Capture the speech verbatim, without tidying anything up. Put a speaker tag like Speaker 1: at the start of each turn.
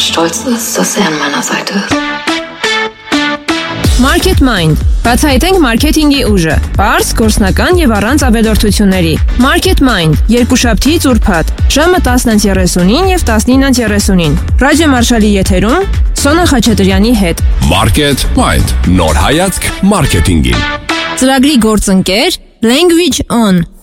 Speaker 1: stolz ist, dass er an meiner Seite ist.
Speaker 2: Market Mind. Բացահայտենք մարքեթինգի ուժը։ Պարզ, գործնական եւ առանց ավելորդությունների։ Market Mind. Երկուշաբթի ծուրփաթ։ Ժամը տասնը երեսունին եւ տասնինը երեսունին։ Ռադիո Մարշալի եթերում Սոնա Խաչատրյանի հետ։
Speaker 3: Market Mind. Նոր հայացք մարքեթինգին։
Speaker 2: Ծրագրի գործընկեր Language On